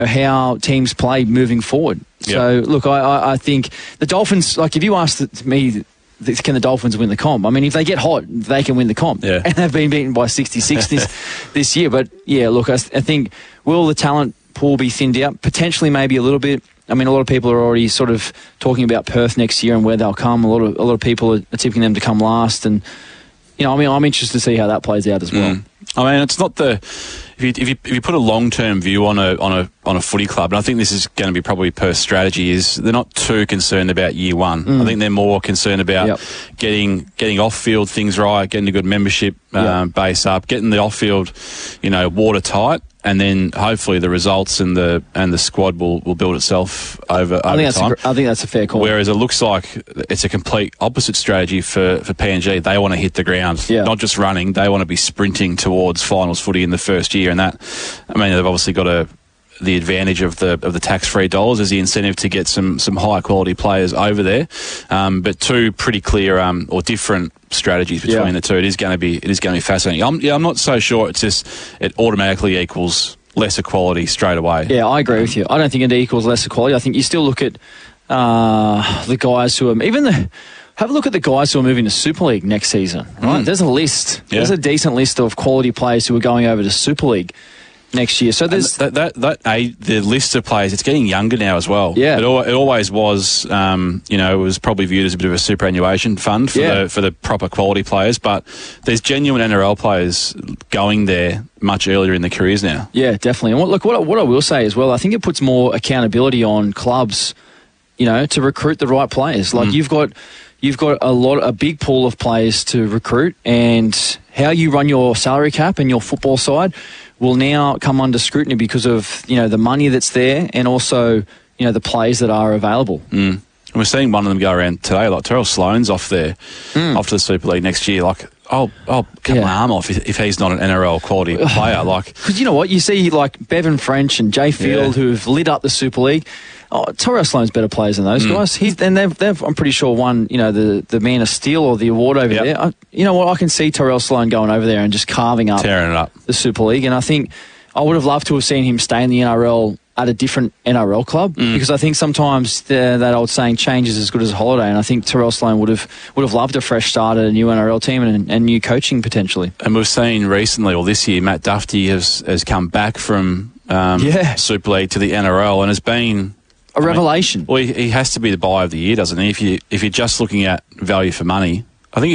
how teams play moving forward. Yep. So, look, I think the Dolphins, like if you asked me, can the Dolphins win the comp? I mean, if they get hot, they can win the comp. Yeah. And they've been beaten by 66 this year. But, yeah, look, I think will the talent pool be thinned out? Potentially, maybe a little bit. I mean, a lot of people are already sort of talking about Perth next year and where they'll come. A lot of people are tipping them to come last. And, you know, I mean, I'm interested to see how that plays out as well. I mean, it's not the... If you put a long-term view on a footy club, and I think this is going to be probably Perth's strategy, is they're not too concerned about year one. I think they're more concerned about getting off-field things right, getting a good membership base up, getting the off-field, watertight, and then hopefully the results and the squad will build itself over time. I think that's a fair call. Whereas it looks like it's a complete opposite strategy for PNG. They want to hit the ground, not just running. They want to be sprinting towards finals footy in the first year, and that, I mean, they've obviously got the advantage of the tax-free dollars as the incentive to get some high quality players over there. But two pretty clear or different strategies between the two. It is going to be fascinating. I'm not so sure it automatically equals lesser quality straight away. Yeah, I agree with you. I don't think it equals lesser quality. I think you still look at the guys who are have a look at the guys who are moving to Super League next season. Right, there's a list. Yeah. There's a decent list of quality players who are going over to Super League next year. So there's the list of players. It's getting younger now as well. Yeah, it always was. It was probably viewed as a bit of a superannuation fund for the proper quality players. But there's genuine NRL players going there much earlier in their careers now. Yeah, definitely. And what I will say as well, I think it puts more accountability on clubs, to recruit the right players. Like you've got a big pool of players to recruit, and how you run your salary cap and your football side will now come under scrutiny because of the money that's there and also the players that are available. And we're seeing one of them go around today, like Terrell Sloan's off there, off to the Super League next year. Like, I'll cut my arm off if he's not an NRL quality player. Like, because you know what, you see like Bevan French and Jay Field who've lit up the Super League. Oh, Terrell Sloan's better players than those guys. They've I'm pretty sure won the Man of Steel or the award over there. You know what? I can see Terrell Sloan going over there and just carving up, tearing it up, the Super League. And I think I would have loved to have seen him stay in the NRL at a different NRL club because I think sometimes that old saying, change is as good as a holiday. And I think Terrell Sloan would have loved a fresh start at a new NRL team and new coaching potentially. And we've seen recently, or this year, Matt Duffy has come back from Super League to the NRL and has been a revelation. Well, he has to be the buy of the year, doesn't he? If you're just looking at value for money, I think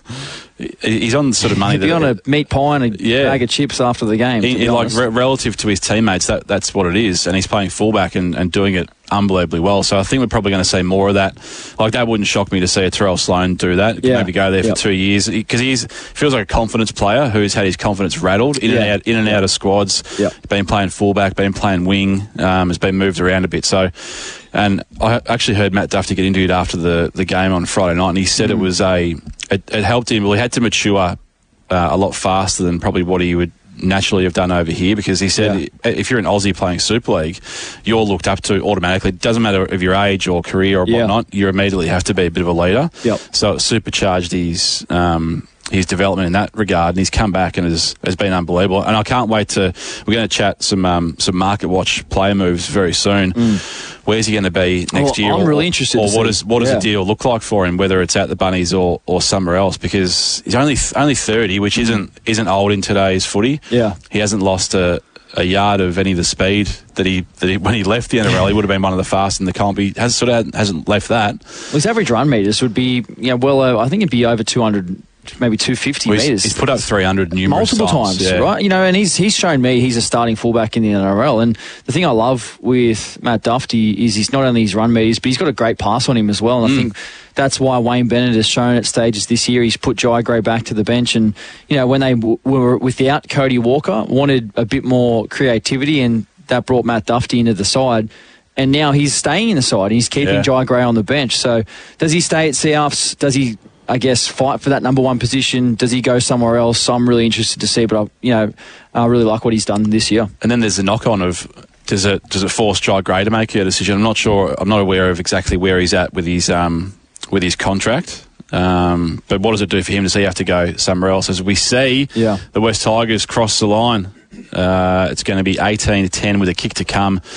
he's on sort of money. He'd be on a meat pie and a bag of chips after the game. Relative to his teammates, that's what it is, and he's playing fullback and doing it unbelievably well. So I think we're probably going to see more of that. Like, that wouldn't shock me to see a Terrell Sloan do that. Maybe go there for 2 years because he feels like a confidence player who's had his confidence rattled in and out of squads. Been playing fullback, been playing wing, has been moved around a bit. So. And I actually heard Matt Duffy get interviewed after the game on Friday night, and he said it was it helped him. Well, he had to mature a lot faster than probably what he would naturally have done over here, because he said if you're an Aussie playing Super League, you're looked up to automatically. It doesn't matter of your age or career or whatnot. You immediately have to be a bit of a leader. So it supercharged his development in that regard, and he's come back and has been unbelievable. And I can't wait we're going to chat some market watch player moves very soon. Where's he going to be next year? I'm really interested. Or what does the deal look like for him, whether it's at the Bunnies or somewhere else? Because he's only 30, which isn't old in today's footy. He hasn't lost a yard of any of the speed that he when he left the NRL. He would have been one of the fastest in the comp. He hasn't left that. Well, his average run meters would be I think it'd be over 200. Maybe 250 metres. He's put up 300 numerous multiple times, right? And he's shown me he's a starting fullback in the NRL. And the thing I love with Matt Duffy is he's not only his run meters, but he's got a great pass on him as well. And I think that's why Wayne Bennett has shown at stages this year he's put Jai Gray back to the bench. And when they were without Cody Walker, wanted a bit more creativity, and that brought Matt Duffy into the side. And now he's staying in the side. He's keeping Jai Gray on the bench. So does he stay at Souths? Does he, I guess, fight for that number one position? Does he go somewhere else? I'm really interested to see, but I really like what he's done this year. And then there's the knock-on of does it force Jai Gray to make a decision? I'm not sure. I'm not aware of exactly where he's at with his contract. But what does it do for him? Does he have to go somewhere else? As we see, the West Tigers cross the line It's going to be 18-10 with a kick to come